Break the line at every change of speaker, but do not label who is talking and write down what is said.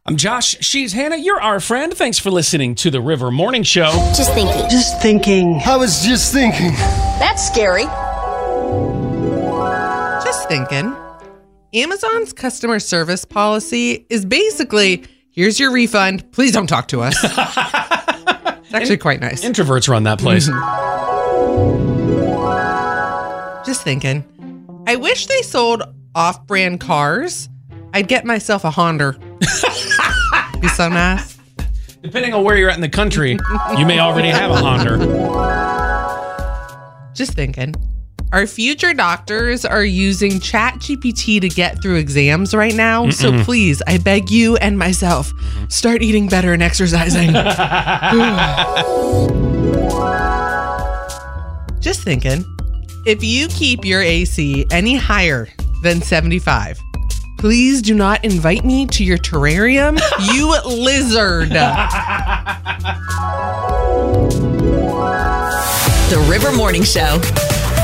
I'm Josh. She's Hannah. You're our friend. Thanks for listening to the River Morning Show.
Just thinking.
Just thinking.
I was just thinking.
That's scary.
Just thinking. Amazon's customer service policy is basically, here's your refund. Please don't talk to us. It's actually quite nice.
Introverts run that place.
Just thinking. I wish they sold off-brand cars. I'd get myself a Honda. Be so nice.
Depending on where you're at in the country, you may already have a Honda.
Just thinking. Our future doctors are using ChatGPT to get through exams right now. So please, I beg you and myself, start eating better and exercising. Just thinking. If you keep your AC any higher than 75, please do not invite me to your terrarium, you lizard.
The River Morning Show.